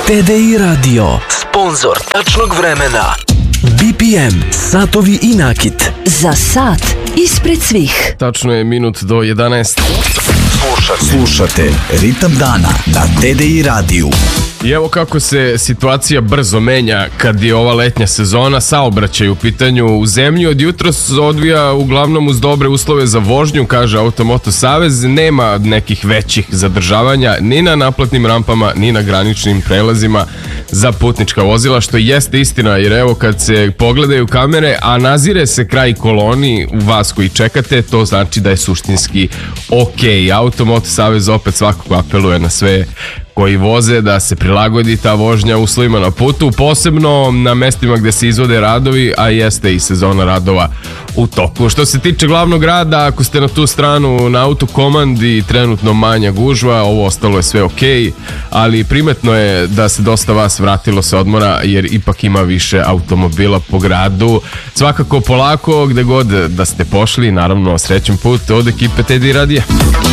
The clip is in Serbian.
TDI Radio, sponzor tačnog vremena. BPM, satovi i nakit. Za sat ispred svih. Tačno je minut do 11. Slušate Ritam dana na TDI radiju. I evo kako se situacija brzo menja kad je ova letnja sezona, saobraćaj u pitanju u zemlji. Od jutra se odvija uglavnom uz dobre uslove za vožnju, kaže Automoto Savez. Nema nekih većih zadržavanja ni na naplatnim rampama, ni na graničnim prelazima za putnička vozila, što jeste istina, jer evo kad se pogledaju kamere, a nazire se kraj koloni u vas koji čekate, to znači da je suštinski ok. Automoto Savez opet svakako apeluje na sve koji voze da se prilagodi ta vožnja uslovima na putu, posebno na mestima gde se izvode radovi, a jeste i sezona radova u toku. Što se tiče glavnog grada, ako ste na tu stranu na autokomandi, trenutno manja gužva, ovo ostalo je sve ok, ali primetno je da se dosta vas vratilo sa odmora, jer ipak ima više automobila po gradu. Svakako polako, gde god da ste pošli, naravno srećan put od ekipe TDI radija.